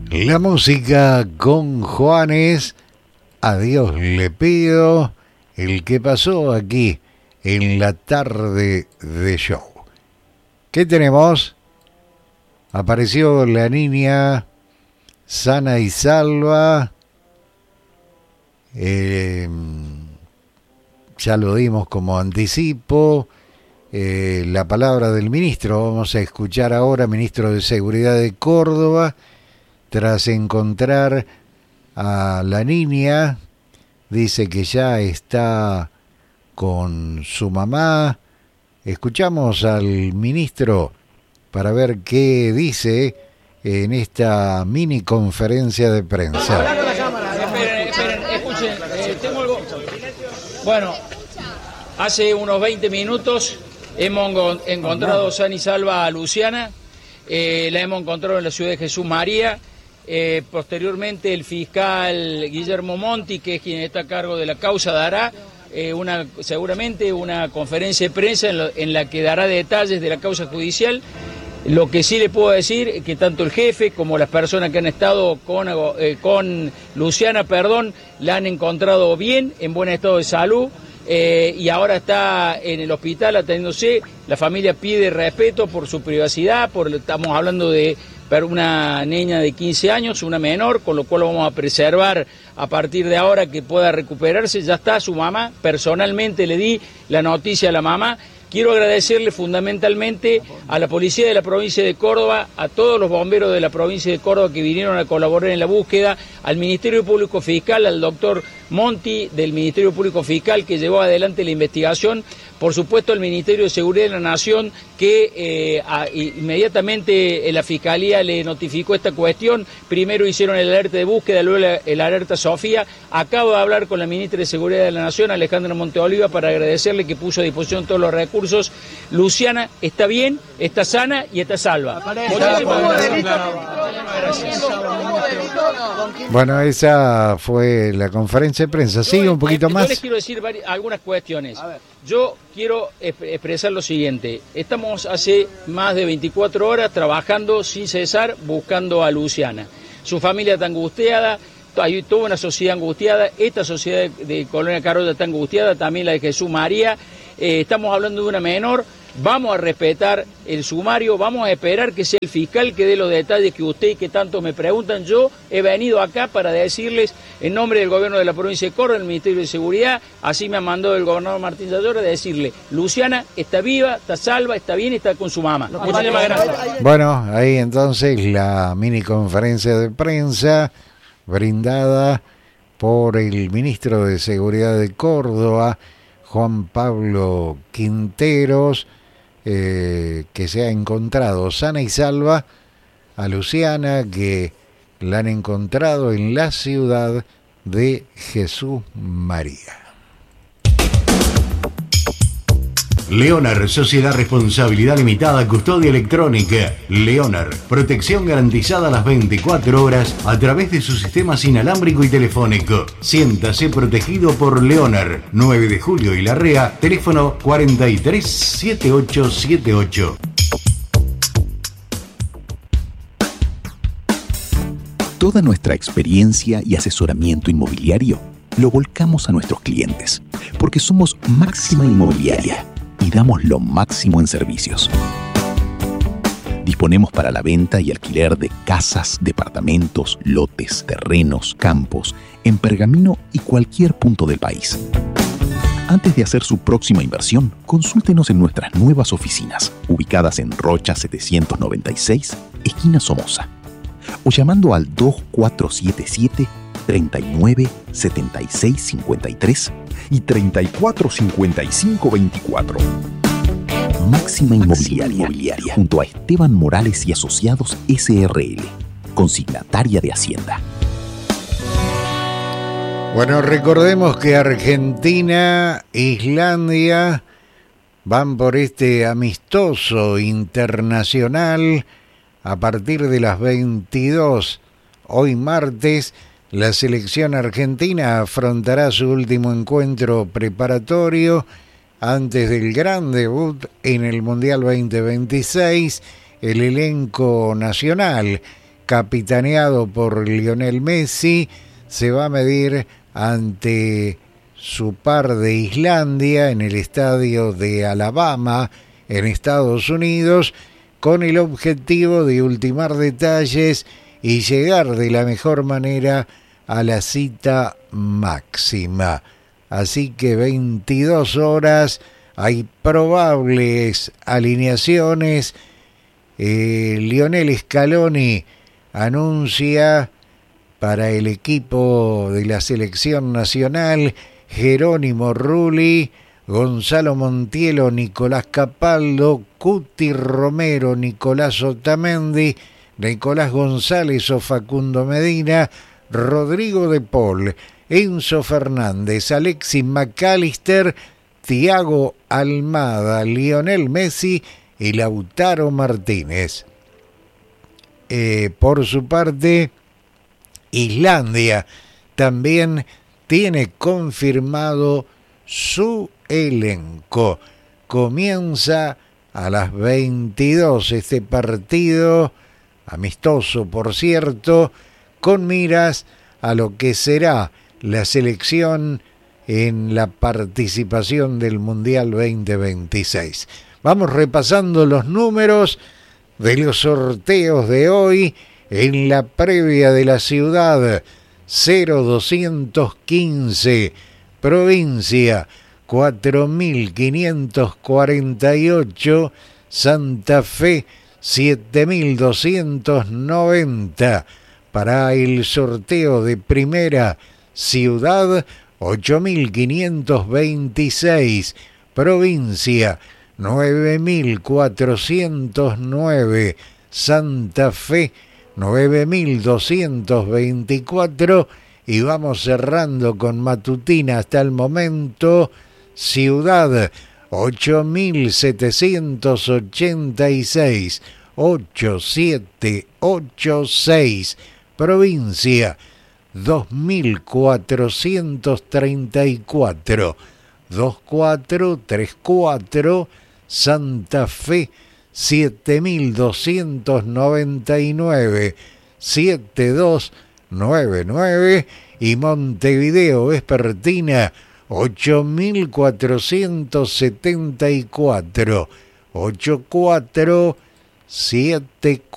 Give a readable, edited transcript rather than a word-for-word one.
La música con Juanes, a Dios le pido, el que pasó aquí en la tarde de show. ¿Qué tenemos? Apareció la niña sana y salva. Ya lo dimos como anticipo. La palabra del ministro, vamos a escuchar ahora, ministro de Seguridad de Córdoba, tras encontrar a la niña, dice que ya está con su mamá. Escuchamos al ministro para ver qué dice en esta mini conferencia de prensa. Esperen, escuchen, tengo algo. Bueno, hace unos 20 minutos hemos encontrado sana y salva a Luciana, la hemos encontrado en la ciudad de Jesús María. Posteriormente el fiscal Guillermo Monti, que es quien está a cargo de la causa, dará seguramente una conferencia de prensa en la que dará detalles de la causa judicial. Lo que sí le puedo decir es que tanto el jefe como las personas que han estado con Luciana, la han encontrado bien, en buen estado de salud, y ahora está en el hospital atendiéndose. La familia pide respeto por su privacidad, estamos hablando de una niña de 15 años, una menor, con lo cual vamos a preservar a partir de ahora que pueda recuperarse. Ya está su mamá, personalmente le di la noticia a la mamá. Quiero agradecerle fundamentalmente a la policía de la provincia de Córdoba, a todos los bomberos de la provincia de Córdoba que vinieron a colaborar en la búsqueda, al Ministerio Público Fiscal, al doctor Monti del Ministerio Público Fiscal que llevó adelante la investigación, por supuesto al Ministerio de Seguridad de la Nación que inmediatamente la Fiscalía le notificó esta cuestión. Primero hicieron el alerta de búsqueda, luego el alerta Sofía. Acabo de hablar con la Ministra de Seguridad de la Nación, Alejandra Monteoliva, para agradecerle que puso a disposición todos los recursos. Luciana está bien, está sana y está salva. Bueno, esa fue la conferencia de prensa. Sigue un poquito más. Yo les quiero decir algunas cuestiones. Yo quiero expresar lo siguiente. Estamos hace más de 24 horas trabajando sin cesar buscando a Luciana. Su familia está angustiada, hay toda una sociedad angustiada. Esta sociedad de Colonia Carolla está angustiada, también la de Jesús María. Estamos hablando de una menor. Vamos a respetar el sumario, vamos a esperar que sea el fiscal que dé los detalles que usted y que tanto me preguntan. Yo he venido acá para decirles, en nombre del gobierno de la provincia de Córdoba, el Ministerio de Seguridad, así me ha mandado el gobernador Martín Zayora, decirle, Luciana está viva, está salva, está bien, está con su mamá. Muchísimas gracias. Bueno, ahí entonces la mini conferencia de prensa brindada por el ministro de Seguridad de Córdoba, Juan Pablo Quinteros, que se ha encontrado sana y salva a Luciana, que la han encontrado en la ciudad de Jesús María. Leonard, Sociedad Responsabilidad Limitada, Custodia Electrónica. Leonard, protección garantizada las 24 horas a través de su sistema inalámbrico y telefónico. Siéntase protegido por Leonard. 9 de Julio y Larrea, teléfono 437878. Toda nuestra experiencia y asesoramiento inmobiliario lo volcamos a nuestros clientes, porque somos Máxima Inmobiliaria y damos lo máximo en servicios. Disponemos para la venta y alquiler de casas, departamentos, lotes, terrenos, campos, en Pergamino y cualquier punto del país. Antes de hacer su próxima inversión, consúltenos en nuestras nuevas oficinas, ubicadas en Rocha 796, esquina Somoza, o llamando al 2477-397653 y 345524. Máxima Inmobiliaria, junto a Esteban Morales y Asociados SRL, consignataria de Hacienda. Bueno, recordemos que Argentina e Islandia van por este amistoso internacional a partir de las 22. Hoy martes, la selección argentina afrontará su último encuentro preparatorio antes del gran debut en el Mundial 2026. El elenco nacional capitaneado por Lionel Messi, se va a medir ante su par de Islandia en el estadio de Alabama, en Estados Unidos, con el objetivo de ultimar detalles y llegar de la mejor manera a la cita máxima. Así que 22 horas, hay probables alineaciones. Lionel Scaloni anuncia para el equipo de la selección nacional Jerónimo Rulli, Gonzalo Montielo, Nicolás Capaldo, Cuti Romero, Nicolás Otamendi, Nicolás González o Facundo Medina, Rodrigo de Paul, Enzo Fernández, Alexis McAllister, Thiago Almada, Lionel Messi y Lautaro Martínez. Por su parte, Islandia también tiene confirmado su elenco. Comienza a las 22 este partido, amistoso por cierto, con miras a lo que será la selección en la participación del Mundial 2026. Vamos repasando los números de los sorteos de hoy en la previa de la ciudad. 0215, provincia 4548, Santa Fe 7290. Para el sorteo de primera ciudad 8526, provincia 9409, Santa Fe 9224 y vamos cerrando con matutina hasta el momento. Ciudad 8786, 8786, provincia 2434, 2434, Santa Fe 7299, 7299 y Montevideo Vespertina 8474, 8474.